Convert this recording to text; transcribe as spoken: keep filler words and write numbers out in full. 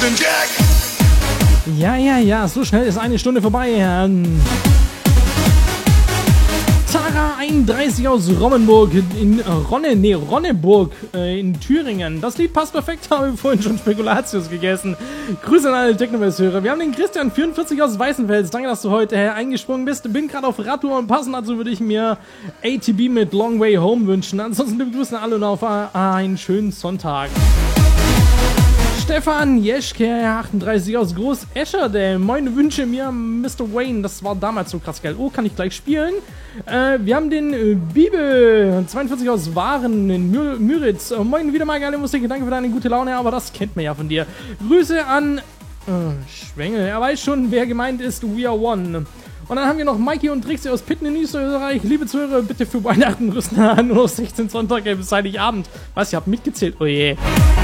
Captain Jack. Ja, ja, ja, so schnell ist eine Stunde vorbei. Ähm, Tara einunddreißig aus Rommenburg in Ronne, nee, Ronneburg äh, in Thüringen. Das Lied passt perfekt, habe ich vorhin schon Spekulatius gegessen. Grüße an alle Technoverse-Hörer. Wir haben den Christian vierundvierzig aus Weißenfels. Danke, dass du heute äh, eingesprungen bist. Bin gerade auf Radtour und passend dazu würde ich mir A T B mit Long Way Home wünschen. Ansonsten liebe Grüße an alle und auf äh, einen schönen Sonntag. Stefan Jeschke, achtunddreißig aus Groß-Escher, der meine Wünsche mir, Mister Wayne, das war damals so krass geil. Oh, kann ich gleich spielen. Äh, wir haben den äh, Bibel, zweiundvierzig aus Waren in Mür Müritz. Äh, moin, wieder mal geile Musik, danke für deine gute Laune, aber das kennt man ja von dir. Grüße an äh, Schwengel, er weiß schon, wer gemeint ist, We Are One. Und dann haben wir noch Mikey und Trixie aus Pitten in Österreich. Liebe Zuhörer, bitte für Weihnachten rüsten nur noch sechzehn Sonntage bis Heiligabend. Was, ihr habt mitgezählt? Oh je.